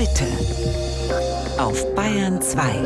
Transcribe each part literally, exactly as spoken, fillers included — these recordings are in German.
Heute auf Bayern zwei.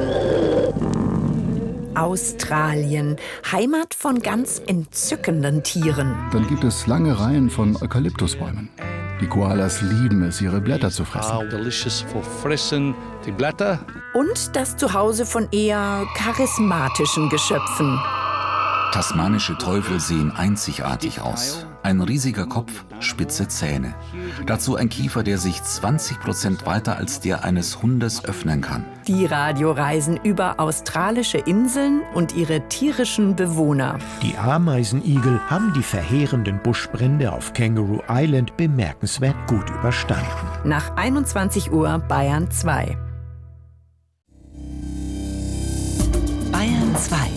Australien, Heimat von ganz entzückenden Tieren. Dann gibt es lange Reihen von Eukalyptusbäumen. Die Koalas lieben es, ihre Blätter zu fressen. Delicious for fressen die Blätter. Und das Zuhause von eher charismatischen Geschöpfen. Tasmanische Teufel sehen einzigartig aus. Ein riesiger Kopf, spitze Zähne. Dazu ein Kiefer, der sich zwanzig Prozent weiter als der eines Hundes öffnen kann. Die Radioreisen über australische Inseln und ihre tierischen Bewohner. Die Ameisenigel haben die verheerenden Buschbrände auf Kangaroo Island bemerkenswert gut überstanden. Nach einundzwanzig Uhr Bayern zwei. Bayern zwei.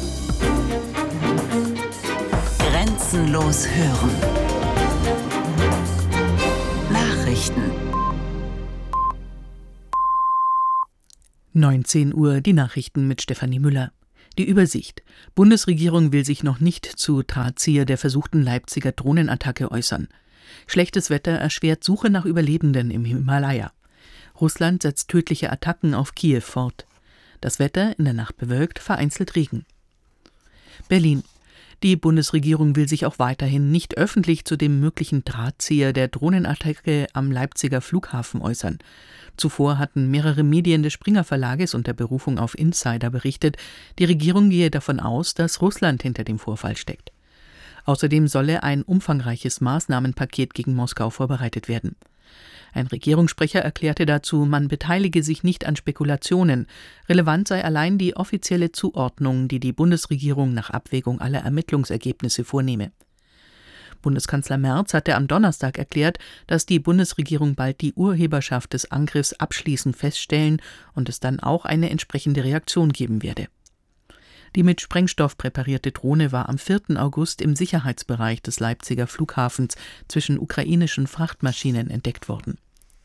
Grenzenlos hören. Nachrichten. neunzehn Uhr, die Nachrichten mit Stefanie Müller. Die Übersicht. Bundesregierung will sich noch nicht zu Drahtzieher der versuchten Leipziger Drohnenattacke äußern. Schlechtes Wetter erschwert Suche nach Überlebenden im Himalaya. Russland setzt tödliche Attacken auf Kiew fort. Das Wetter in der Nacht bewölkt, vereinzelt Regen. Berlin. Die Bundesregierung will sich auch weiterhin nicht öffentlich zu dem möglichen Drahtzieher der Drohnenattacke am Leipziger Flughafen äußern. Zuvor hatten mehrere Medien des Springer Verlages unter Berufung auf Insider berichtet, die Regierung gehe davon aus, dass Russland hinter dem Vorfall steckt. Außerdem solle ein umfangreiches Maßnahmenpaket gegen Moskau vorbereitet werden. Ein Regierungssprecher erklärte dazu, man beteilige sich nicht an Spekulationen. Relevant sei allein die offizielle Zuordnung, die die Bundesregierung nach Abwägung aller Ermittlungsergebnisse vornehme. Bundeskanzler Merz hatte am Donnerstag erklärt, dass die Bundesregierung bald die Urheberschaft des Angriffs abschließend feststellen und es dann auch eine entsprechende Reaktion geben werde. Die mit Sprengstoff präparierte Drohne war am vierten August im Sicherheitsbereich des Leipziger Flughafens zwischen ukrainischen Frachtmaschinen entdeckt worden.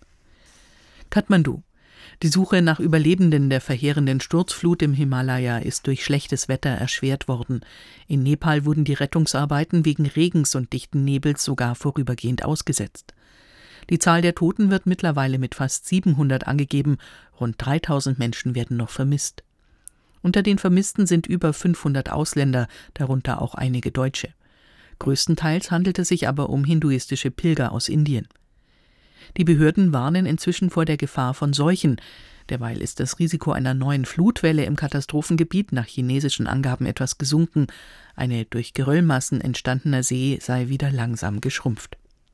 Kathmandu. Die Suche nach Überlebenden der verheerenden Sturzflut im Himalaya ist durch schlechtes Wetter erschwert worden. In Nepal wurden die Rettungsarbeiten wegen Regens und dichten Nebels sogar vorübergehend ausgesetzt. Die Zahl der Toten wird mittlerweile mit fast siebenhundert angegeben, rund dreitausend Menschen werden noch vermisst. Unter den Vermissten sind über fünfhundert Ausländer, darunter auch einige Deutsche. Größtenteils handelt es sich aber um hinduistische Pilger aus Indien. Die Behörden warnen inzwischen vor der Gefahr von Seuchen. Derweil ist das Risiko einer neuen Flutwelle im Katastrophengebiet nach chinesischen Angaben etwas gesunken. Eine durch Geröllmassen entstandener See sei wieder langsam geschrumpft.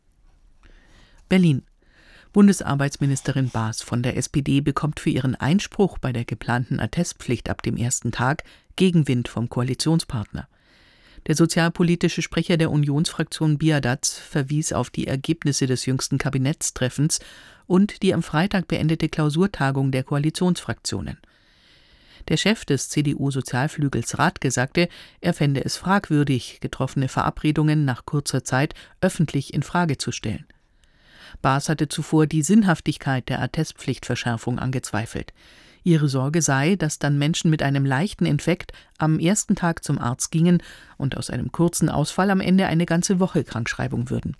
Berlin. Bundesarbeitsministerin Baas von der S P D bekommt für ihren Einspruch bei der geplanten Attestpflicht ab dem ersten Tag Gegenwind vom Koalitionspartner. Der sozialpolitische Sprecher der Unionsfraktion Biadatz verwies auf die Ergebnisse des jüngsten Kabinettstreffens und die am Freitag beendete Klausurtagung der Koalitionsfraktionen. Der Chef des C D U-Sozialflügels Radke sagte, er fände es fragwürdig, getroffene Verabredungen nach kurzer Zeit öffentlich in Frage zu stellen. Baas hatte zuvor die Sinnhaftigkeit der Attestpflichtverschärfung angezweifelt. Ihre Sorge sei, dass dann Menschen mit einem leichten Infekt am ersten Tag zum Arzt gingen und aus einem kurzen Ausfall am Ende eine ganze Woche Krankschreibung würden.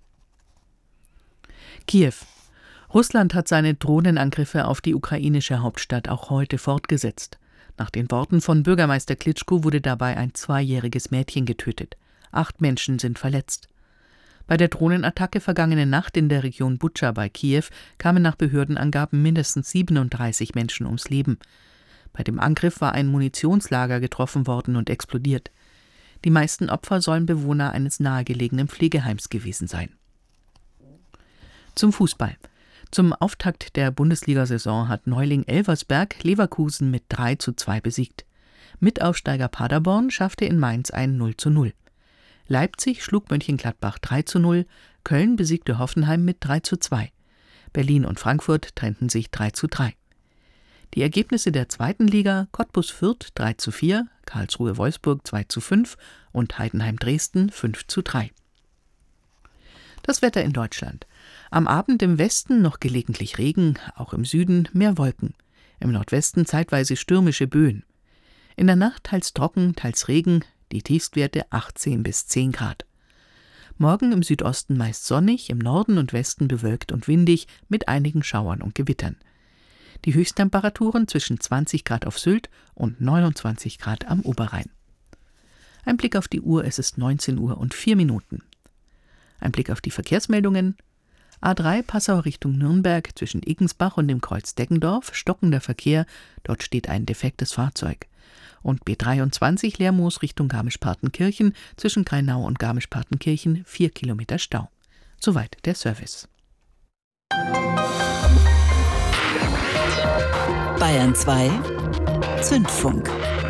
Kiew. Russland hat seine Drohnenangriffe auf die ukrainische Hauptstadt auch heute fortgesetzt. Nach den Worten von Bürgermeister Klitschko wurde dabei ein zweijähriges Mädchen getötet. Acht Menschen sind verletzt. Bei der Drohnenattacke vergangene Nacht in der Region Butscha bei Kiew kamen nach Behördenangaben mindestens siebenunddreißig Menschen ums Leben. Bei dem Angriff war ein Munitionslager getroffen worden und explodiert. Die meisten Opfer sollen Bewohner eines nahegelegenen Pflegeheims gewesen sein. Zum Fußball. Zum Auftakt der Bundesliga-Saison hat Neuling Elversberg Leverkusen mit drei zu zwei besiegt. Mitaufsteiger Paderborn schaffte in Mainz ein null zu null. Leipzig schlug Mönchengladbach drei zu null, Köln besiegte Hoffenheim mit drei zu zwei. Berlin und Frankfurt trennten sich drei zu drei. Die Ergebnisse der zweiten Liga: Cottbus Fürth drei zu vier, Karlsruhe Wolfsburg zwei zu fünf und Heidenheim Dresden fünf zu drei. Das Wetter in Deutschland. Am Abend im Westen noch gelegentlich Regen, auch im Süden mehr Wolken. Im Nordwesten zeitweise stürmische Böen. In der Nacht teils trocken, teils Regen, die Tiefstwerte achtzehn bis zehn Grad. Morgen im Südosten meist sonnig, im Norden und Westen bewölkt und windig mit einigen Schauern und Gewittern. Die Höchsttemperaturen zwischen zwanzig Grad auf Sylt und neunundzwanzig Grad am Oberrhein. Ein Blick auf die Uhr, es ist neunzehn Uhr und vier Minuten. Ein Blick auf die Verkehrsmeldungen. A drei Passau Richtung Nürnberg zwischen Iggensbach und dem Kreuz Deggendorf, stockender Verkehr, dort steht ein defektes Fahrzeug. Und B dreiundzwanzig Lermoos Richtung Garmisch-Partenkirchen zwischen Grainau und Garmisch-Partenkirchen vier Kilometer Stau. Soweit der Service. Bayern zwei Zündfunk.